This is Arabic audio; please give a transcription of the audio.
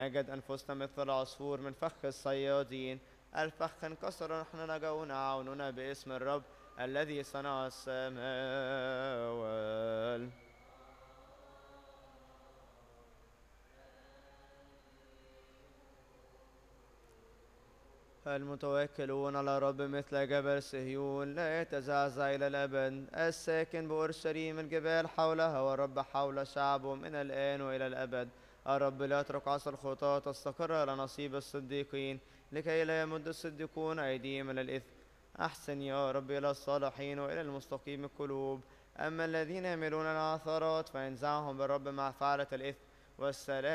نجد أنفسنا مثل العصفور من فخ الصيادين. الفخ انكسر ونحن نجونا عوننا باسم الرب الذي صنع السماء والأرض. المتوكلون على رب مثل جبل صهيون لا يتزعزع إلى الأبد. الساكن بأورشليم الجبال حولها والرب حول شعبه من الآن وإلى الأبد. الرب لا يترك عصا الخطاة تستقر على نصيب الصديقين لكي لا يمد الصديقون أيديهم إلى الإثم. أحسن يا رب إلى الصالحين وإلى المستقيم القلوب. أما الذين يميلون العثرات فينزعهم بالرب مع فعلة الإثم والسلام